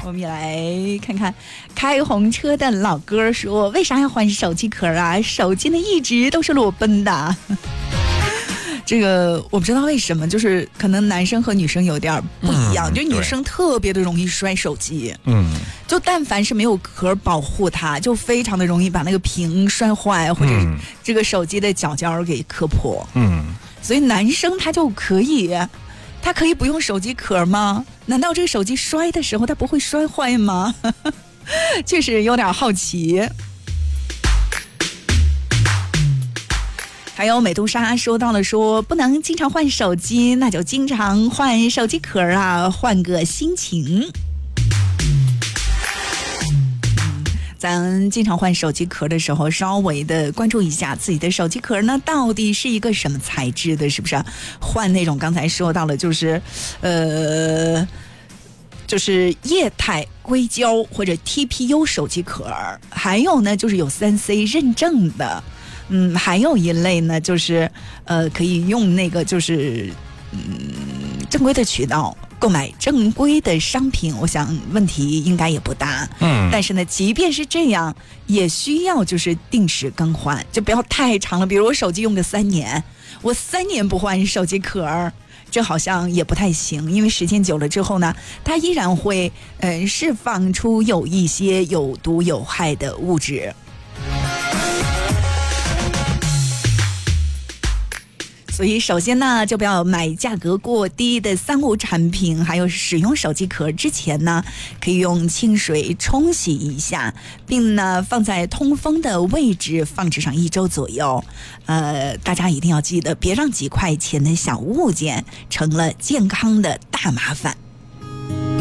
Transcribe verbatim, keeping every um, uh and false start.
我们也来看看开红车的老哥说，为啥要换手机壳啊？手机呢一直都是裸奔的。这个我不知道为什么，就是可能男生和女生有点不一样，嗯、就女生特别的容易摔手机，嗯，就但凡是没有壳保护它，就非常的容易把那个屏摔坏，或者这个手机的角角给磕破，嗯，所以男生他就可以，他可以不用手机壳吗？难道这个手机摔的时候他不会摔坏吗？确实有点好奇。还有美杜莎说到了说，不能经常换手机，那就经常换手机壳啊，换个心情。咱经常换手机壳的时候，稍微的关注一下自己的手机壳呢，到底是一个什么材质的，是不是？换那种刚才说到了，就是呃，就是液态硅胶或者 T P U 手机壳，还有呢就是有 三 C 认证的。嗯，还有一类呢，就是呃，可以用那个就是嗯正规的渠道购买正规的商品，我想问题应该也不大。嗯，但是呢，即便是这样，也需要就是定时更换，就不要太长了。比如我手机用个三年，我三年不换手机壳，这好像也不太行，因为时间久了之后呢，它依然会嗯、呃、释放出有一些有毒有害的物质。所以首先呢，就不要买价格过低的三无产品，还有使用手机壳之前呢，可以用清水冲洗一下，并呢放在通风的位置放置上一周左右。呃，大家一定要记得，别让几块钱的小物件成了健康的大麻烦。